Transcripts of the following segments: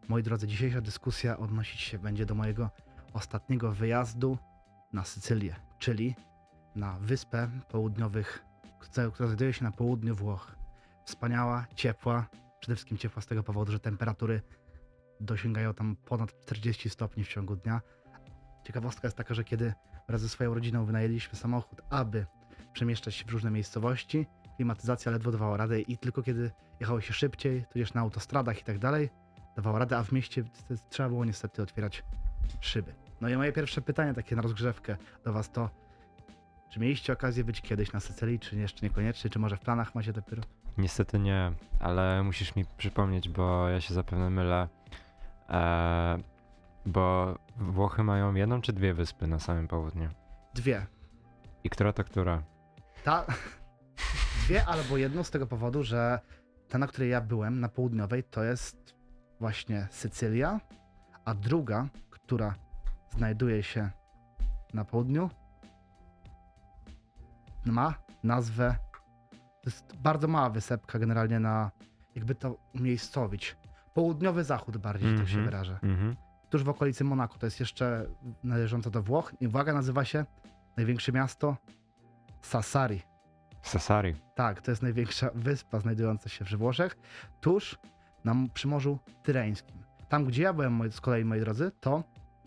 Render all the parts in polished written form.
Moi drodzy, dzisiejsza dyskusja odnosić się będzie do mojego ostatniego wyjazdu na Sycylię, czyli na wyspę południowych, która znajduje się na południu Włoch. Wspaniała, ciepła, przede wszystkim ciepła z tego powodu, że temperatury dosięgają tam ponad 40 stopni w ciągu dnia. Ciekawostka jest taka, że kiedy wraz ze swoją rodziną wynajęliśmy samochód, aby przemieszczać się w różne miejscowości, klimatyzacja ledwo dawała radę i tylko kiedy jechało się szybciej, tudzież na autostradach i tak dalej, dawała radę, a w mieście trzeba było niestety otwierać szyby. No i moje pierwsze pytanie takie na rozgrzewkę do was to, czy mieliście okazję być kiedyś na Sycylii, czy jeszcze niekoniecznie, czy może w planach macie dopiero? Niestety nie, ale musisz mi przypomnieć, bo ja się zapewne mylę. Bo Włochy mają jedną czy dwie wyspy na samym południu? Dwie. I która to która? Dwie albo jedną z tego powodu, że ta, na której ja byłem, na południowej, to jest właśnie Sycylia, a druga, która znajduje się na południu, ma nazwę, to jest bardzo mała wysepka generalnie na, jakby to umiejscowić, południowy zachód bardziej, tak się wyrażę. Tuż w okolicy Monako, to jest jeszcze należące do Włoch i uwaga, nazywa się największe miasto Sassari. Sassari. Tak, to jest największa wyspa znajdująca się we Włoszech, tuż przy Morzu Tyreńskim. Tam, gdzie ja byłem z kolei, moi drodzy, to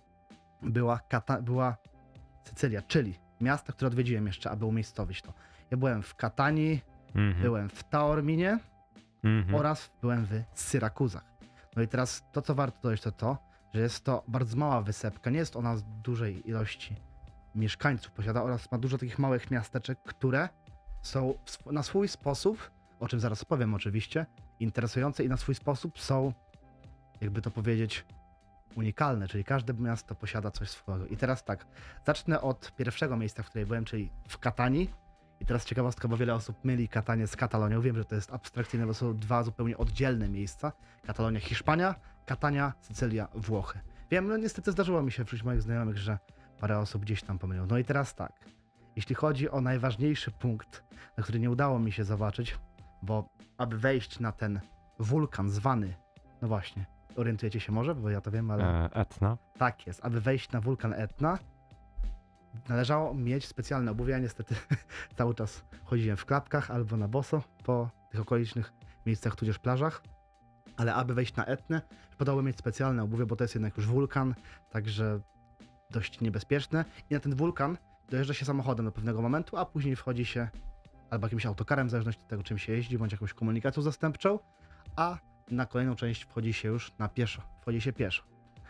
była Sycylia, czyli miasta, które odwiedziłem jeszcze, aby umiejscowić to. Ja byłem w Katanii, byłem w Taorminie oraz byłem w Syrakuzach. No i teraz to, co warto dodać, to to, że jest to bardzo mała wysepka, nie jest ona z dużej ilości mieszkańców posiada oraz ma dużo takich małych miasteczek, które są na swój sposób, o czym zaraz powiem oczywiście, interesujące i na swój sposób są, jakby to powiedzieć, unikalne, czyli każde miasto posiada coś swojego. I teraz tak, zacznę od pierwszego miejsca, w której byłem, czyli w Katanii. I teraz ciekawostka, bo wiele osób myli Katanię z Katalonią. Wiem, że to jest abstrakcyjne, bo są dwa zupełnie oddzielne miejsca. Katalonia, Hiszpania, Katania, Sycylia, Włochy. Wiem, no niestety zdarzyło mi się wśród moich znajomych, że parę osób gdzieś tam pomyliło. No i teraz tak, jeśli chodzi o najważniejszy punkt, na który nie udało mi się zobaczyć, bo aby wejść na ten wulkan zwany, no właśnie, orientujecie się może, bo ja to wiem, ale... Etna. Tak jest, aby wejść na wulkan Etna, należało mieć specjalne obuwie. Ja niestety cały czas chodziłem w klapkach albo na boso po tych okolicznych miejscach, tudzież plażach, ale aby wejść na Etnę, podało mieć specjalne obuwie, bo to jest jednak już wulkan, także dość niebezpieczne. I na ten wulkan dojeżdża się samochodem do pewnego momentu, a później wchodzi się albo jakimś autokarem, w zależności od tego, czym się jeździ, bądź jakąś komunikacją zastępczą, a na kolejną część wchodzi się już na pieszo. Wchodzi się pieszo.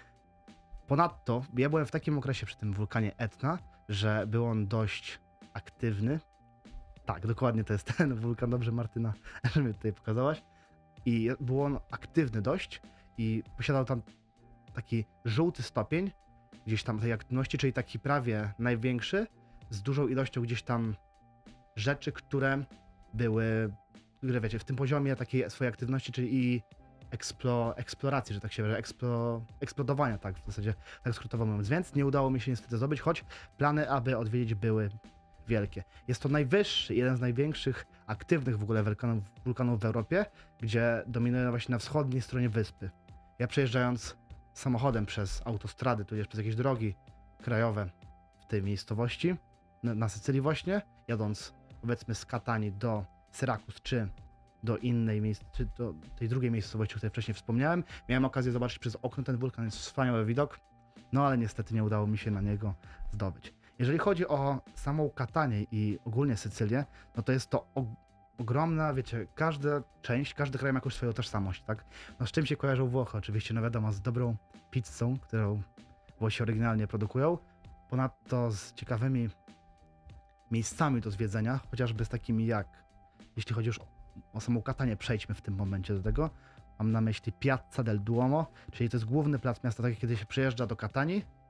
Ponadto ja byłem w takim okresie przy tym wulkanie Etna, że był on dość aktywny. Tak, dokładnie to jest ten wulkan, dobrze Martyna, że mi tutaj pokazałaś. I był on aktywny dość i posiadał tam taki żółty stopień gdzieś tam tej aktywności, czyli taki prawie największy, z dużą ilością gdzieś tam rzeczy, które były, które wiecie, w tym poziomie takiej swojej aktywności, czyli i eksploracji, że tak się wyrażę, eksplodowania, tak w zasadzie, tak skrótowo mówiąc, więc nie udało mi się niestety zdobyć, choć plany, aby odwiedzić, były wielkie. Jest to najwyższy, jeden z największych aktywnych w ogóle wulkanów w Europie, gdzie dominuje właśnie na wschodniej stronie wyspy. Ja przejeżdżając samochodem przez autostrady, tudzież przez jakieś drogi krajowe w tej miejscowości, na Sycylii właśnie, jadąc powiedzmy z Katanii do Syrakus, czy do innej czy do tej drugiej miejscowości, o której wcześniej wspomniałem, miałem okazję zobaczyć przez okno ten wulkan, jest wspaniały widok, no ale niestety nie udało mi się na niego zdobyć. Jeżeli chodzi o samą Katanię i ogólnie Sycylię, no to jest to ogromna, wiecie, każda część, każdy kraj ma jakąś swoją tożsamość, tak? No z czym się kojarzą Włochy? Oczywiście, no wiadomo, z dobrą pizzą, którą Włosi oryginalnie produkują, ponadto z ciekawymi miejscami do zwiedzenia, chociażby z takimi jak, jeśli chodzi już o samą Katanię, przejdźmy w tym momencie do tego, mam na myśli Piazza del Duomo, czyli to jest główny plac miasta, tak jak kiedy się przyjeżdża do Katanii,